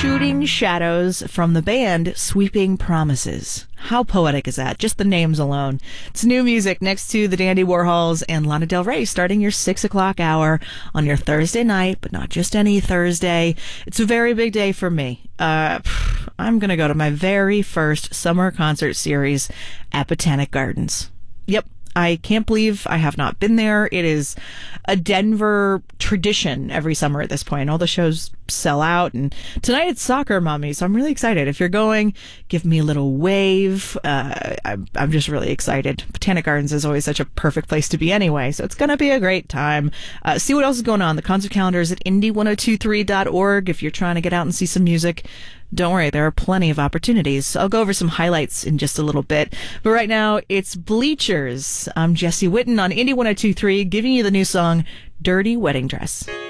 Shooting Shadows from the band Sweeping Promises. How poetic is that? Just the names alone. It's new music next to the Dandy Warhols and Lana Del Rey, starting your 6 o'clock hour on your Thursday night, but not just any Thursday. It's a very big day for me. I'm going to go to my very first summer concert series at Botanic Gardens. Yep. I can't believe I have not been there. It is a Denver tradition every summer at this point. All the shows sell out, and tonight it's Soccer Mommy, so I'm really excited. If you're going, give me a little wave. I'm just really excited. Botanic Gardens is always such a perfect place to be anyway, so it's going to be a great time. See what else is going on. The concert calendar is at indie1023.org if you're trying to get out and see some music. Don't worry, there are plenty of opportunities. I'll go over some highlights in just a little bit. But right now, it's Bleachers. I'm Jesse Witten on Indie 1023, giving you the new song, Dirty Wedding Dress.